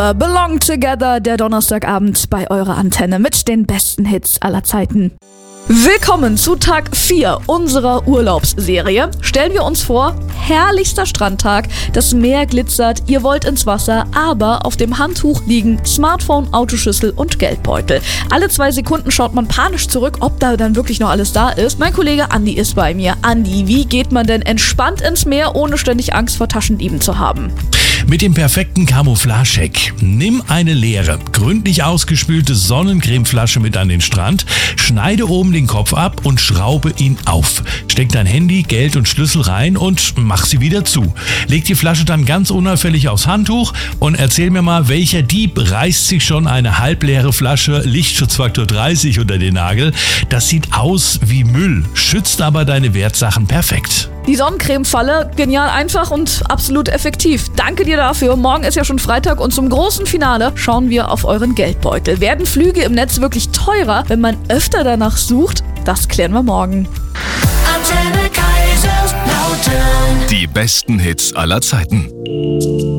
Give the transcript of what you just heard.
Belong Together, der Donnerstagabend bei eurer Antenne mit den besten Hits aller Zeiten. Willkommen zu Tag 4 unserer Urlaubsserie. Stellen wir uns vor, herrlichster Strandtag, das Meer glitzert, ihr wollt ins Wasser, aber auf dem Handtuch liegen Smartphone, Autoschlüssel und Geldbeutel. Alle 2 Sekunden schaut man panisch zurück, ob da dann wirklich noch alles da ist. Mein Kollege Andi ist bei mir. Andi, wie geht man denn entspannt ins Meer, ohne ständig Angst vor Taschendieben zu haben? Mit dem perfekten Camouflage-Hack. Nimm eine leere, gründlich ausgespülte Sonnencremeflasche mit an den Strand, schneide oben den Kopf ab und schraube ihn auf. Steck dein Handy, Geld und Schlüssel rein und mach sie wieder zu. Leg die Flasche dann ganz unauffällig aufs Handtuch und erzähl mir mal, welcher Dieb reißt sich schon eine halbleere Flasche Lichtschutzfaktor 30 unter den Nagel. Das sieht aus wie Müll, schützt aber deine Wertsachen perfekt. Die Sonnencreme-Falle, genial einfach und absolut effektiv. Danke dir dafür. Morgen ist ja schon Freitag und zum großen Finale schauen wir auf euren Geldbeutel. Werden Flüge im Netz wirklich teurer, wenn man öfter danach sucht? Das klären wir morgen. Die besten Hits aller Zeiten.